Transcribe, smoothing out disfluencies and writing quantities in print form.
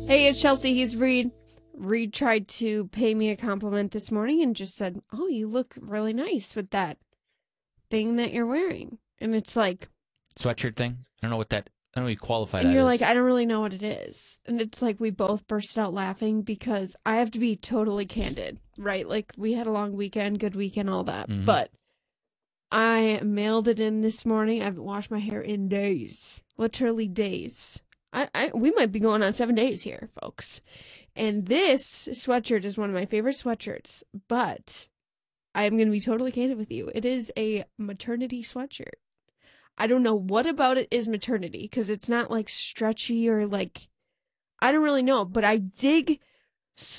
Hey, it's Chelsea. He's Reed. Reed tried to pay me a compliment this morning and just said, "Oh, you look really nice with that thing that you're wearing." And it's like, Sweatshirt thing? I don't know what that, I don't know what you qualify that and you're as. like, I don't really know what it is. And it's like we both burst out laughing because I have to be totally candid, right? Like we had a long weekend, good weekend, all that. Mhm. But I mailed it in this morning. I haven't washed my hair in days. Literally days. We might be going on 7 days here, folks. And this sweatshirt is one of my favorite sweatshirts, but I'm going to be totally candid with you. It is a maternity sweatshirt. I don't know what about it is maternity because it's not like stretchy or like, I don't really know, but I dig